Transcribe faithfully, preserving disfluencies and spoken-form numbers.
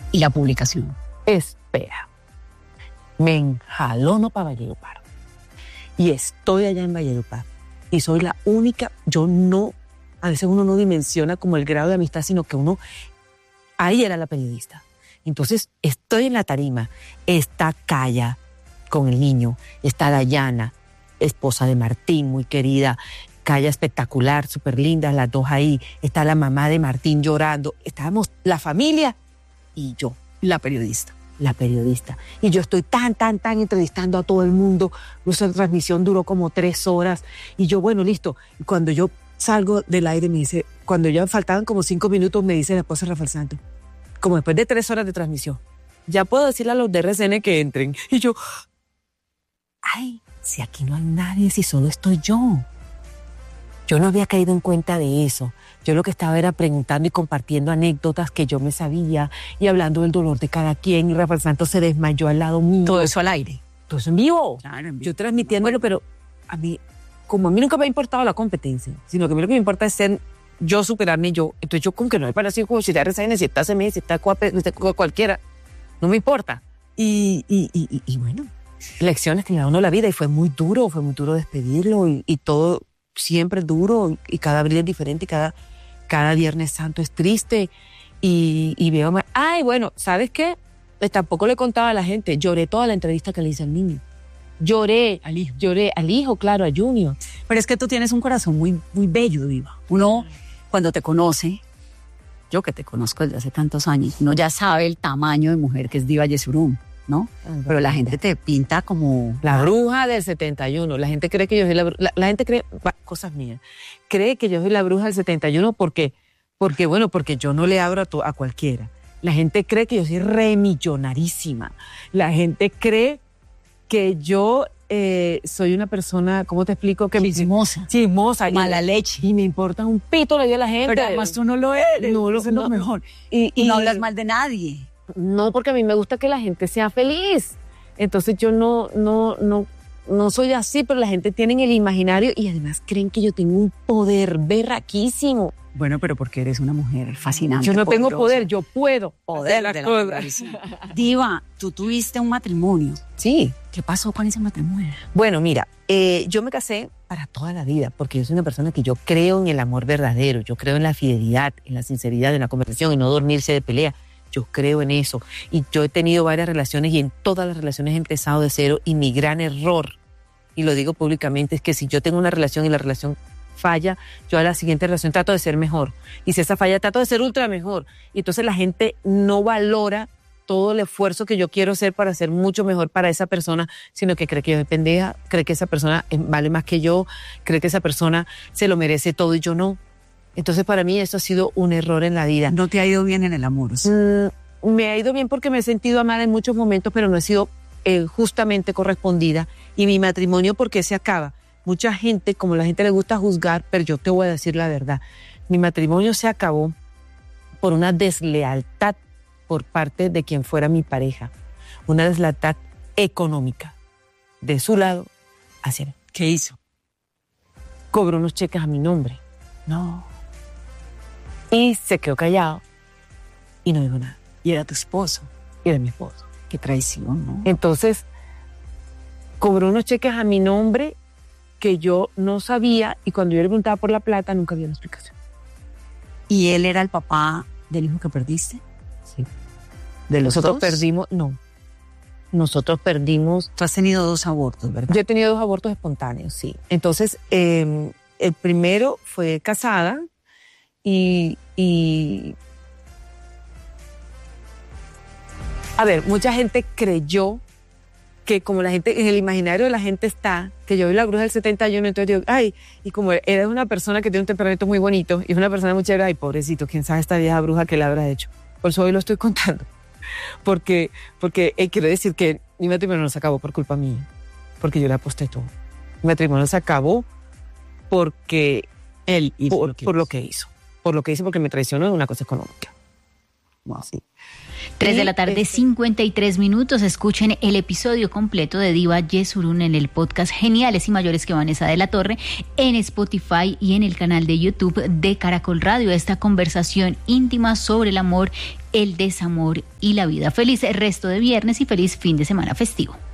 ¿Y la publicación? Espera. Me enjalono para Valledupar. Y estoy allá en Valledupar. Y soy la única, yo no, a veces uno no dimensiona como el grado de amistad, sino que uno, ahí era la periodista. Entonces estoy en la tarima, está Calla con el niño, está Dayana, esposa de Martín, muy querida, Calla espectacular, súper linda, las dos ahí, está la mamá de Martín llorando, estábamos la familia y yo, La periodista. la periodista. Y yo estoy tan, tan, tan entrevistando a todo el mundo. Nuestra transmisión duró como tres horas. Y yo, bueno, listo. Y cuando yo salgo del aire, me dice, cuando ya faltaban como cinco minutos, me dice la esposa de Rafael Santos, como después de tres horas de transmisión, ya puedo decirle a los de R C N que entren. Y yo, ay, si aquí no hay nadie, si solo estoy yo. Yo no había caído en cuenta de eso. Yo lo que estaba era preguntando y compartiendo anécdotas que yo me sabía y hablando del dolor de cada quien. Y Rafael Santos se desmayó al lado mío. Todo eso al aire. Todo eso en vivo. Claro, en vivo. Yo transmitiéndolo, pero a mí, como a mí nunca me ha importado la competencia, sino que a mí lo que me importa es ser yo, superarme yo. Entonces yo como que no me parece como si está R C N, si está C M S, si está Coape, si está cualquiera. No me importa. Y, y, y, y, y bueno, lecciones que le da a uno la vida. Y fue muy duro, fue muy duro despedirlo y, y todo siempre es duro y cada abril es diferente y cada, cada Viernes Santo es triste y, y veo más. Ay, bueno, ¿sabes qué? Pues tampoco le contaba a la gente, lloré toda la entrevista que le hice al niño. Lloré, Al hijo. lloré al hijo, claro, a Junior. Pero es que tú tienes un corazón muy, muy bello, Diva. Uno, cuando te conoce, yo que te conozco desde hace tantos años, uno ya sabe el tamaño de mujer que es Diva Yesurum, ¿no? Pero la gente te pinta como... La bruja del setenta y uno. La gente cree que yo soy la bruja. La, la gente cree, va, cosas mías, cree que yo soy la bruja del setenta y uno porque, porque bueno, porque yo no le abro a, to, a cualquiera. La gente cree que yo soy remillonarísima. La gente cree que yo eh, soy una persona, ¿cómo te explico? Que Chismosa. Chismosa. Mala y, leche. Y me importa un pito la vida de la gente. Pero además tú no lo eres. No, eso es lo no. mejor. Y, Y y no hablas mal de nadie. No, porque a mí me gusta que la gente sea feliz. Entonces yo no, no, no, no soy así, pero la gente tiene el imaginario y además creen que yo tengo un poder berraquísimo. Bueno, pero porque eres una mujer fascinante. Yo no tengo poderosa. poder, yo puedo. Poder hacer de las la cosas. mujer. Diva, tú tuviste un matrimonio. Sí. ¿Qué pasó con ese matrimonio? Bueno, mira, eh, yo me casé para toda la vida porque yo soy una persona que yo creo en el amor verdadero, yo creo en la fidelidad, en la sinceridad, en la conversación, en no dormirse de pelea. Yo creo en eso. Y yo he tenido varias relaciones y en todas las relaciones he empezado de cero. Y mi gran error, y lo digo públicamente, es que si yo tengo una relación y la relación falla, yo a la siguiente relación trato de ser mejor. Y si esa falla, trato de ser ultra mejor. Y entonces la gente no valora todo el esfuerzo que yo quiero hacer para ser mucho mejor para esa persona, sino que cree que yo soy pendeja, cree que esa persona vale más que yo, cree que esa persona se lo merece todo y yo no. Entonces, para mí, eso ha sido un error en la vida. No te ha ido bien en el amor. ¿Sí? Mm, me ha ido bien porque me he sentido amada en muchos momentos, pero no he sido eh, justamente correspondida. Y mi matrimonio, ¿por qué se acaba? Mucha gente, como la gente le gusta juzgar, pero yo te voy a decir la verdad. Mi matrimonio se acabó por una deslealtad por parte de quien fuera mi pareja. Una deslealtad económica. De su lado hacia mí. ¿Qué hizo? Cobró unos cheques a mi nombre. No. Y se quedó callado y no dijo nada. Y era tu esposo. Y era mi esposo. Qué traición, ¿no? Entonces, cobró unos cheques a mi nombre que yo no sabía y cuando yo le preguntaba por la plata nunca había una explicación. ¿Y él era el papá del hijo que perdiste? Sí. ¿De los Nosotros dos? perdimos, no. Nosotros perdimos. Tú has tenido dos abortos, ¿verdad? Yo he tenido dos abortos espontáneos, sí. Entonces, eh, el primero fue casada y, y... A ver, mucha gente creyó que como la gente, en el imaginario de la gente está, que yo soy la bruja del setenta y uno, entonces digo, ay, y como eres una persona que tiene un temperamento muy bonito y es una persona muy chévere, ay, pobrecito, quién sabe esta vieja bruja que le habrá hecho. Por eso hoy lo estoy contando. Porque, porque eh, quiero decir que mi matrimonio no se acabó por culpa mía, porque yo le aposté todo. Mi matrimonio se acabó porque Él hizo por, lo que por hizo. lo que hizo. Por lo que hizo, porque me traicionó en una cosa económica. Wow. Sí. tres de la tarde, cincuenta y tres minutos. Escuchen el episodio completo de Diva Yesurún en el podcast Geniales y Mayores que Vanessa de la Torre, en Spotify y en el canal de YouTube de Caracol Radio. Esta conversación íntima sobre el amor, el desamor y la vida. Feliz resto de viernes y feliz fin de semana festivo.